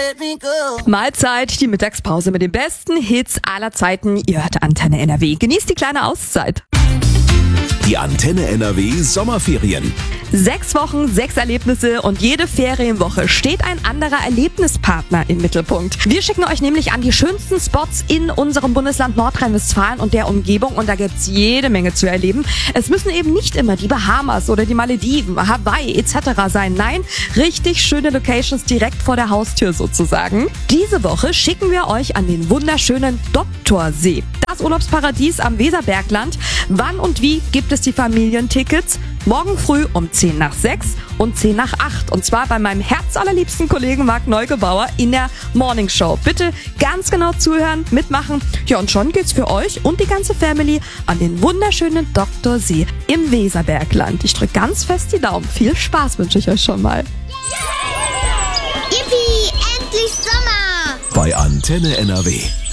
Mahlzeit, die Mittagspause mit den besten Hits aller Zeiten. Ihr hört Antenne NRW. Genießt die kleine Auszeit. Die Antenne NRW Sommerferien. 6 Wochen, 6 Erlebnisse und jede Ferienwoche steht ein anderer Erlebnispartner im Mittelpunkt. Wir schicken euch nämlich an die schönsten Spots in unserem Bundesland Nordrhein-Westfalen und der Umgebung und da gibt's jede Menge zu erleben. Es müssen eben nicht immer die Bahamas oder die Malediven, Hawaii etc. sein. Nein, richtig schöne Locations direkt vor der Haustür sozusagen. Diese Woche schicken wir euch an den wunderschönen Doktorsee. Das Urlaubsparadies am Weserbergland. Wann und wie gibt es die Familientickets? Morgen früh um 10 nach 6 und 10 nach 8. Und zwar bei meinem herzallerliebsten Kollegen Marc Neugebauer in der Morning Show. Bitte ganz genau zuhören, mitmachen. Ja, und schon geht's für euch und die ganze Family an den wunderschönen Doktorsee im Weserbergland. Ich drücke ganz fest die Daumen. Viel Spaß wünsche ich euch schon mal. Yippie, endlich Sommer! Bei Antenne NRW.